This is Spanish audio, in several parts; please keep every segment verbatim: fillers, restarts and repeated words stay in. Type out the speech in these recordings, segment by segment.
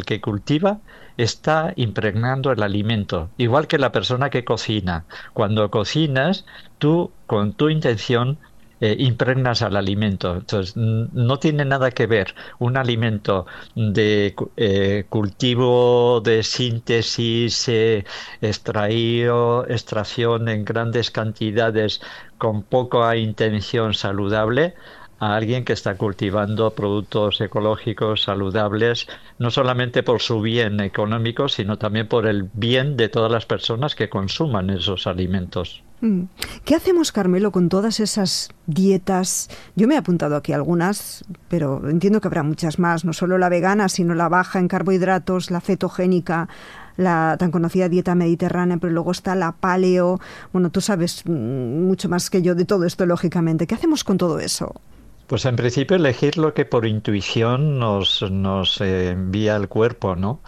que cultiva está impregnando el alimento, igual que la persona que cocina. Cuando cocinas, tú con tu intención eh, impregnas al alimento. Entonces, no tiene nada que ver un alimento de eh, cultivo, de síntesis, eh, extraído, extracción en grandes cantidades con poca intención saludable, a alguien que está cultivando productos ecológicos saludables, no solamente por su bien económico, sino también por el bien de todas las personas que consuman esos alimentos. ¿Qué hacemos, Carmelo, con todas esas dietas? Yo me he apuntado aquí algunas, pero entiendo que habrá muchas más, no solo la vegana, sino la baja en carbohidratos, la cetogénica, la tan conocida dieta mediterránea, pero luego está la paleo. Bueno, tú sabes mucho más que yo de todo esto, lógicamente. ¿Qué hacemos con todo eso? Pues en principio elegir lo que por intuición nos, nos eh, envía el cuerpo, ¿no?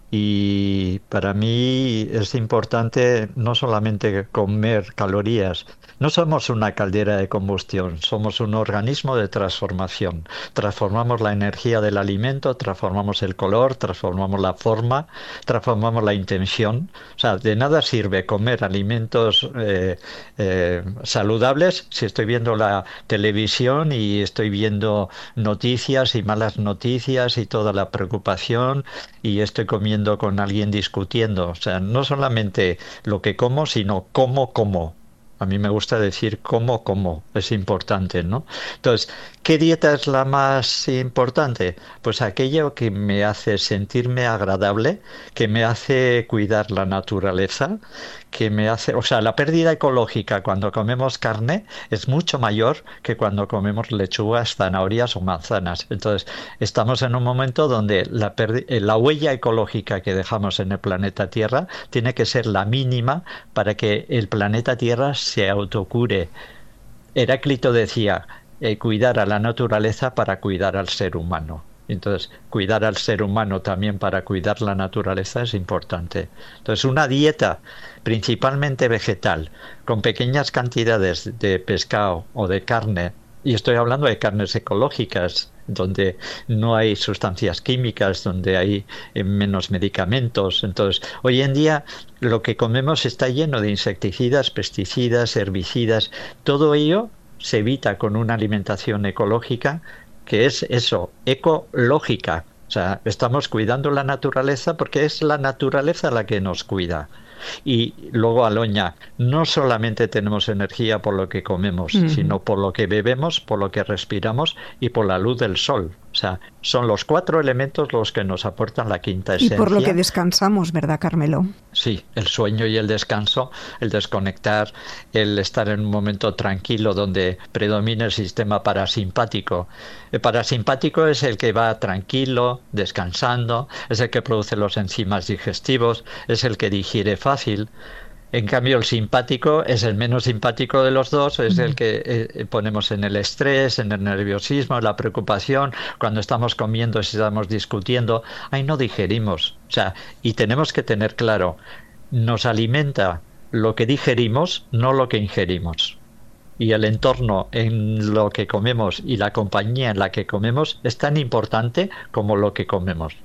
Y para mí es importante no solamente comer calorías, no somos una caldera de combustión, somos un organismo de transformación. Transformamos la energía del alimento, transformamos el color, transformamos la forma, transformamos la intención. O sea, de nada sirve comer alimentos eh, eh, saludables si estoy viendo la televisión y estoy viendo noticias y malas noticias y toda la preocupación y estoy comiendo con alguien discutiendo. O sea, no solamente lo que como, sino cómo como. A mí me gusta decir cómo como, es importante, ¿no? Entonces, ¿qué dieta es la más importante? Pues aquello que me hace sentirme agradable, que me hace cuidar la naturaleza, que me hace, o sea, la pérdida ecológica cuando comemos carne es mucho mayor que cuando comemos lechugas, zanahorias o manzanas. Entonces, estamos en un momento donde la, la huella ecológica que dejamos en el planeta Tierra tiene que ser la mínima para que el planeta Tierra se autocure. Heráclito decía, eh, cuidar a la naturaleza para cuidar al ser humano. Entonces, cuidar al ser humano también para cuidar la naturaleza es importante. Entonces, una dieta principalmente vegetal, con pequeñas cantidades de pescado o de carne, y estoy hablando de carnes ecológicas, donde no hay sustancias químicas, donde hay eh, menos medicamentos. Entonces, hoy en día lo que comemos está lleno de insecticidas, pesticidas, herbicidas. Todo ello se evita con una alimentación ecológica, que es eso, ecológica. O sea, estamos cuidando la naturaleza porque es la naturaleza la que nos cuida. Y luego, Aloña, no solamente tenemos energía por lo que comemos, uh-huh. sino por lo que bebemos, por lo que respiramos y por la luz del sol. O sea, son los cuatro elementos los que nos aportan la quinta esencia. Y por lo que descansamos, ¿verdad, Carmelo? Sí, el sueño y el descanso, el desconectar, el estar en un momento tranquilo donde predomina el sistema parasimpático. El parasimpático es el que va tranquilo, descansando, es el que produce los enzimas digestivos, es el que digiere fácil. En cambio, el simpático es el menos simpático de los dos, es el que eh, ponemos en el estrés, en el nerviosismo, en la preocupación, cuando estamos comiendo, si estamos discutiendo, ahí no digerimos. O sea, y tenemos que tener claro, nos alimenta lo que digerimos, no lo que ingerimos. Y el entorno en lo que comemos y la compañía en la que comemos es tan importante como lo que comemos.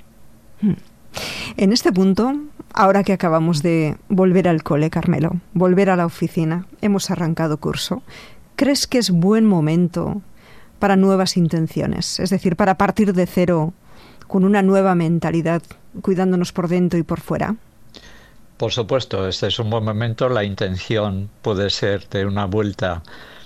En este punto, ahora que acabamos de volver al cole, Carmelo, volver a la oficina, hemos arrancado curso, ¿crees que es buen momento para nuevas intenciones? Es decir, para partir de cero con una nueva mentalidad, cuidándonos por dentro y por fuera. Por supuesto, este es un buen momento. La intención puede ser de una vuelta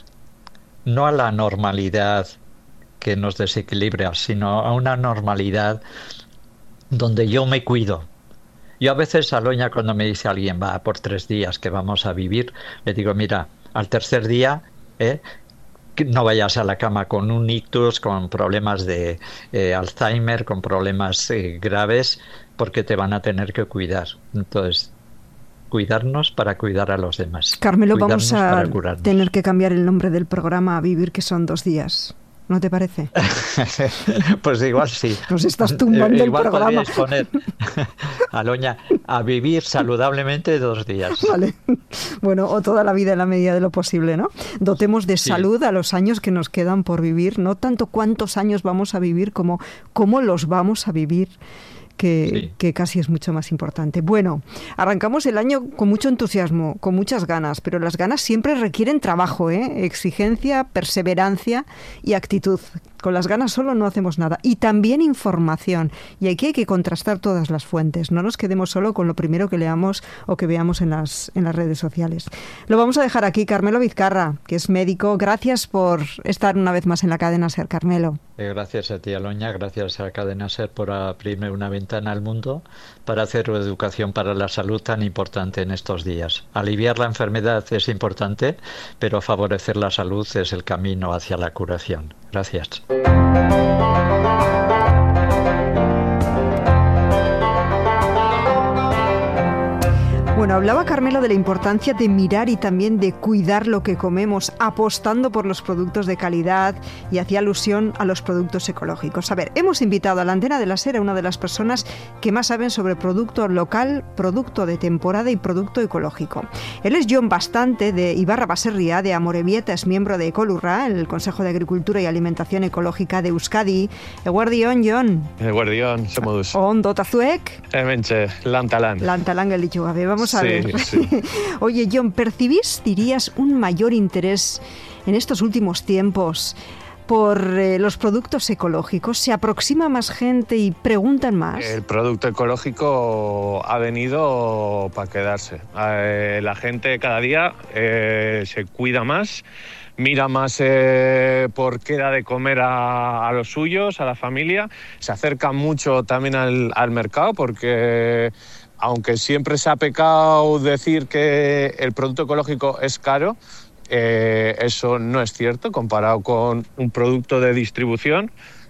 no a la normalidad que nos desequilibra, sino a una normalidad donde yo me cuido. Yo a veces, Aloña, cuando me dice alguien, va, por tres días que vamos a vivir, le digo, mira, al tercer día, eh, no vayas a la cama con un ictus, con problemas de eh, Alzheimer, con problemas eh, graves, porque te van a tener que cuidar. Entonces, cuidarnos para cuidar a los demás. Carmelo, vamos a tener que cambiar el nombre del programa a Vivir, que son dos días. ¿No te parece? Pues igual sí. Nos estás tumbando eh, el programa. Igual podríais poner, Aloña, a vivir saludablemente dos días. Vale. Bueno, o toda la vida en la medida de lo posible, ¿no? Dotemos de sí. salud a los años que nos quedan por vivir, no tanto cuántos años vamos a vivir como cómo los vamos a vivir. que, Sí. que casi es mucho más importante. Bueno, arrancamos el año con mucho entusiasmo, con muchas ganas, pero las ganas siempre requieren trabajo, ¿eh? Exigencia, perseverancia y actitud. Con las ganas solo no hacemos nada. Y también información. Y aquí hay que contrastar todas las fuentes. No nos quedemos solo con lo primero que leamos o que veamos en las, en las redes sociales. Lo vamos a dejar aquí. Carmelo Vizcarra, que es médico. Gracias por estar una vez más en la cadena SER, Carmelo. Eh, Gracias a ti, Aloña, gracias a Cadena SER por abrirme una ventana al mundo para hacer educación para la salud tan importante en estos días. Aliviar la enfermedad es importante, pero favorecer la salud es el camino hacia la curación. Gracias. Bueno, hablaba Carmelo de la importancia de mirar y también de cuidar lo que comemos, apostando por los productos de calidad, y hacía alusión a los productos ecológicos. A ver, hemos invitado a la antena de la SER a una de las personas que más saben sobre producto local, producto de temporada y producto ecológico. Él es Jon Bastante, de Ibarra Baserria, de Amorebieta, es miembro de Ecolurra, el Consejo de Agricultura y Alimentación Ecológica de Euskadi. Eguardion, Jon. Eguardion, zemoduz. Ondo tazuek. Hementxe, lantalan. Lantalan gelditu gabe, vamos a Sí, ver. sí. Oye, Jon, ¿percibís, dirías, un mayor interés en estos últimos tiempos por eh, los productos ecológicos? ¿Se aproxima más gente y preguntan más? El producto ecológico ha venido para quedarse. Eh, la gente cada día eh, se cuida más, mira más eh, por qué da de comer a, a los suyos, a la familia. Se acerca mucho también al, al mercado porque, aunque siempre se ha pecado decir que el producto ecológico es caro, eh, eso no es cierto. Comparado con un producto de distribución,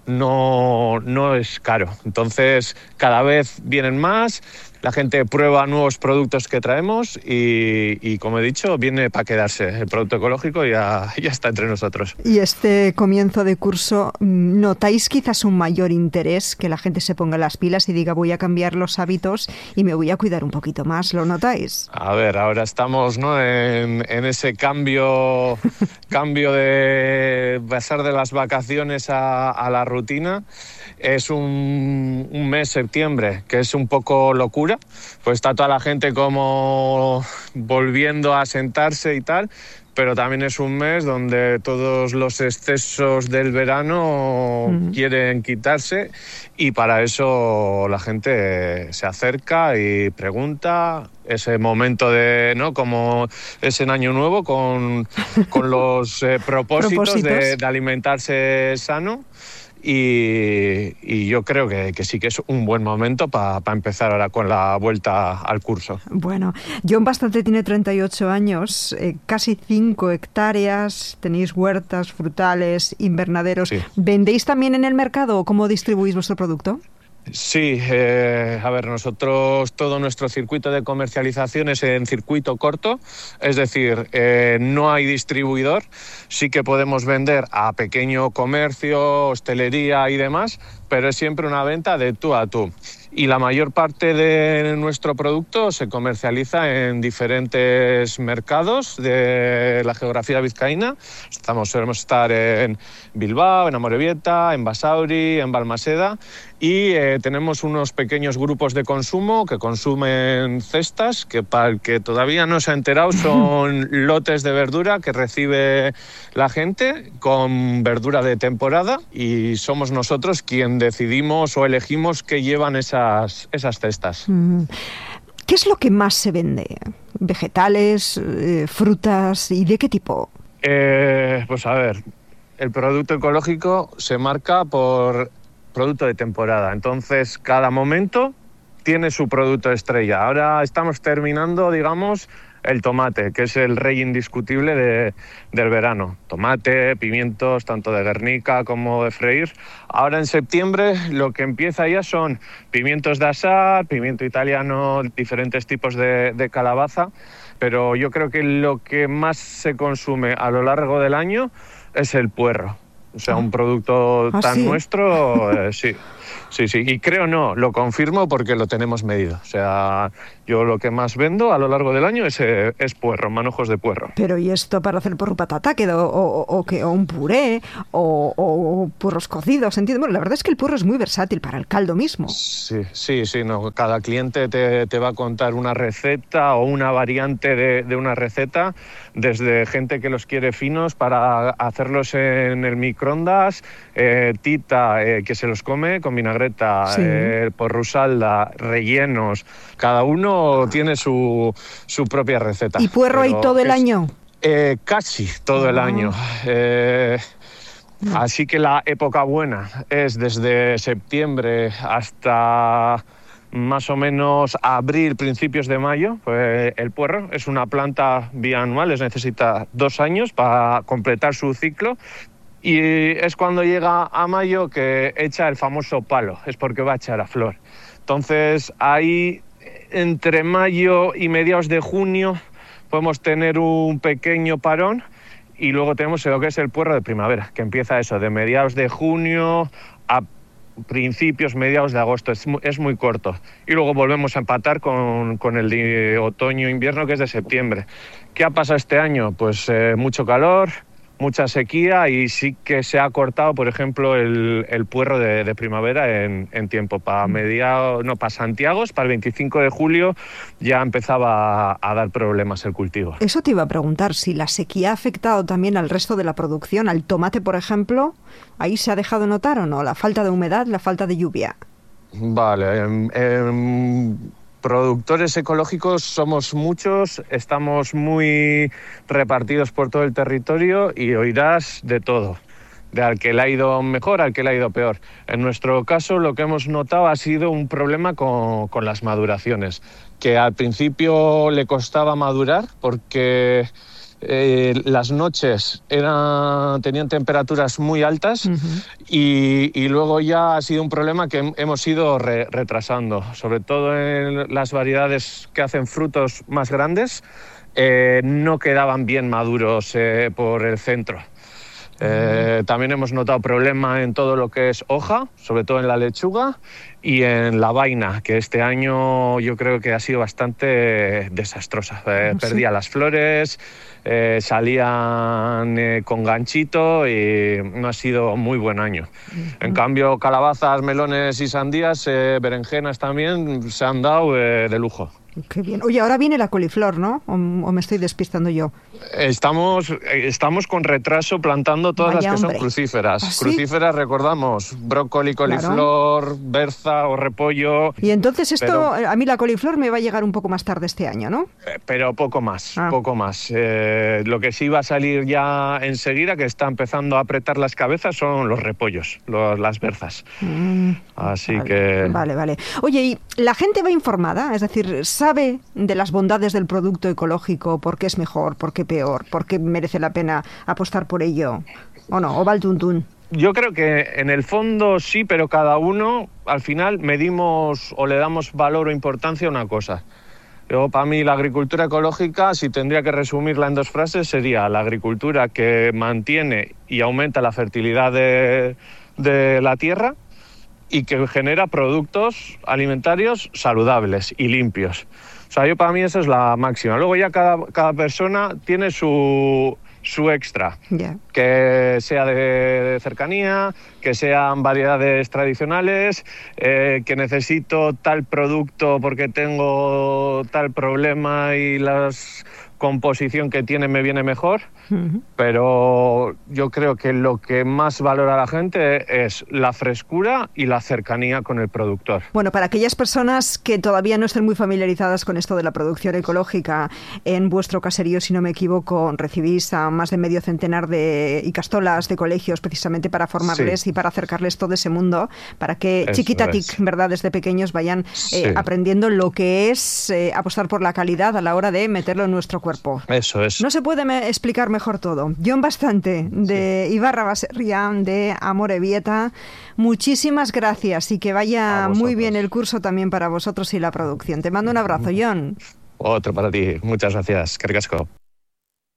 no, no es caro. Entonces, cada vez vienen más, la gente prueba nuevos productos que traemos y, y como he dicho, viene para quedarse. El producto ecológico ya, ya está entre nosotros. Y este comienzo de curso, ¿notáis quizás un mayor interés, que la gente se ponga las pilas y diga voy a cambiar los hábitos y me voy a cuidar un poquito más? ¿Lo notáis? A ver, ahora estamos, ¿no?, en, en ese cambio, cambio de pasar de las vacaciones a, a la rutina. Es un, un mes, septiembre, que es un poco locura, pues está toda la gente como volviendo a sentarse y tal, pero también es un mes donde todos los excesos del verano mm. quieren quitarse, y para eso la gente se acerca y pregunta. Ese momento de, ¿no?, como es en Año Nuevo, con, con los eh, propósitos, propósitos. De, de alimentarse sano. Y, y yo creo que, que sí que es un buen momento para pa empezar ahora con la vuelta al curso. Bueno, Jon Bastante tiene treinta y ocho años, eh, casi cinco hectáreas, tenéis huertas, frutales, invernaderos. Sí. ¿Vendéis también en el mercado o cómo distribuís vuestro producto? Sí, eh, a ver, nosotros todo nuestro circuito de comercialización es en circuito corto, es decir, eh, no hay distribuidor. Sí que podemos vender a pequeño comercio, hostelería y demás, pero es siempre una venta de tú a tú. Y la mayor parte de nuestro producto se comercializa en diferentes mercados de la geografía vizcaína. Estamos, solemos estar en Bilbao, en Amorebieta, en Basauri, en Balmaseda, y eh, tenemos unos pequeños grupos de consumo que consumen cestas, que para el que todavía no se ha enterado son lotes de verdura que recibe la gente con verdura de temporada, y somos nosotros quien decidimos o elegimos qué llevan esas, esas cestas. ¿Qué es lo que más se vende? ¿Vegetales, eh, frutas y de qué tipo? Eh, pues a ver, el producto ecológico se marca por producto de temporada, entonces cada momento tiene su producto estrella. Ahora estamos terminando, digamos, el tomate, que es el rey indiscutible de, del verano. Tomate, pimientos, tanto de Guernica como de freír. Ahora en septiembre lo que empieza ya son pimientos de asar, pimiento italiano, diferentes tipos de, de calabaza, pero yo creo que lo que más se consume a lo largo del año es el puerro. O sea, un producto ¿Ah, tan sí? nuestro, eh, sí. Sí, sí, y creo no, lo confirmo porque lo tenemos medido. O sea, yo lo que más vendo a lo largo del año es, eh, es puerro, manojos de puerro. Pero ¿y esto para hacer porro patata? ¿Quedó, o, o, o, que, o un puré? O, o puerros cocidos? ¿Entiendes? Bueno, la verdad es que el puerro es muy versátil para el caldo mismo. Sí, sí, sí, no. Cada cliente te, te va a contar una receta o una variante de, de una receta, desde gente que los quiere finos para hacerlos en el microondas, eh, tita, eh, que se los come con vinagreta, sí. eh, porrusalda, rellenos. Cada uno tiene su, su propia receta. ¿Y puerro hay todo el es, año? Eh, casi todo oh. el año. Eh, Así que la época buena es desde septiembre hasta más o menos abril, principios de mayo. Pues el puerro es una planta bianual, les necesita dos años para completar su ciclo. Y es cuando llega a mayo que echa el famoso palo, es porque va a echar a flor. Entonces ahí, entre mayo y mediados de junio, podemos tener un pequeño parón. Y luego tenemos lo que es el puerro de primavera, que empieza eso, de mediados de junio a principios, mediados de agosto. Es muy, es muy corto. Y luego volvemos a empatar con, con el de otoño-invierno, que es de septiembre. ¿Qué ha pasado este año? Pues eh, mucho calor, mucha sequía, y sí que se ha cortado, por ejemplo, el, el puerro de, de primavera en, en tiempo. Para mediados, no, para Santiago, para el veinticinco de julio, ya empezaba a, a dar problemas el cultivo. Eso te iba a preguntar, si la sequía ha afectado también al resto de la producción, al tomate, por ejemplo, ¿ahí se ha dejado notar o no? La falta de humedad, la falta de lluvia. Vale, eh, eh, productores ecológicos somos muchos, estamos muy repartidos por todo el territorio y oirás de todo, de al que le ha ido mejor, al que le ha ido peor. En nuestro caso, lo que hemos notado ha sido un problema con, con las maduraciones, que al principio le costaba madurar porque Eh, las noches eran, tenían temperaturas muy altas. Uh-huh. y, y luego ya ha sido un problema que hemos ido re, retrasando, sobre todo en las variedades que hacen frutos más grandes, eh, no quedaban bien maduros eh, por el centro. Eh, también hemos notado problema en todo lo que es hoja, sobre todo en la lechuga y en la vaina, que este año yo creo que ha sido bastante desastrosa. Eh, sí. Perdía las flores, eh, salían eh, con ganchito y no ha sido muy buen año. Uh-huh. En cambio, calabazas, melones y sandías, eh, berenjenas también se han dado eh, de lujo. Qué bien. Oye, ahora viene la coliflor, ¿no? ¿O, o me estoy despistando yo? Estamos, estamos con retraso plantando todas Vaya las que hombre. son crucíferas. ¿Ah, sí? Crucíferas, recordamos, brócoli, coliflor, claro. berza o repollo. Y entonces esto, pero, a mí la coliflor me va a llegar un poco más tarde este año, ¿no? Pero poco más, ah. poco más. Eh, lo que sí va a salir ya enseguida, que está empezando a apretar las cabezas, son los repollos, los, las berzas. Mm, Así vale, que... Vale, vale. Oye, ¿y la gente va informada? Es decir, ¿sabe de las bondades del producto ecológico? ¿Por qué es mejor? ¿Por qué peor? ¿Por qué merece la pena apostar por ello? ¿O no? ¿O va el tuntún? Yo creo que en el fondo sí, pero cada uno al final medimos o le damos valor o importancia a una cosa. Luego, para mí, la agricultura ecológica, si tendría que resumirla en dos frases, sería la agricultura que mantiene y aumenta la fertilidad de, de la tierra y que genera productos alimentarios saludables y limpios. O sea, yo para mí esa es la máxima. Luego ya cada, cada persona tiene su, su extra, yeah. que sea de, de cercanía, que sean variedades tradicionales, eh, que necesito tal producto porque tengo tal problema y la composición que tiene me viene mejor. Uh-huh. Pero yo creo que lo que más valora a la gente es la frescura y la cercanía con el productor. Bueno, para aquellas personas que todavía no estén muy familiarizadas con esto de la producción ecológica, en vuestro caserío, si no me equivoco, recibís a más de medio centenar de icastolas de colegios precisamente para formarles sí. y para acercarles todo ese mundo, para que Eso chiquitatic, es. ¿verdad?, desde pequeños vayan sí. eh, aprendiendo lo que es eh, apostar por la calidad a la hora de meterlo en nuestro cuerpo. Eso es. No se puede me explicar mejor todo. Jon Bastante, de sí. Ibarra Baserria, de Amorebieta, muchísimas gracias y que vaya muy bien el curso también para vosotros y la producción. Te mando un abrazo, Jon. Otro para ti. Muchas gracias. Que ricasco.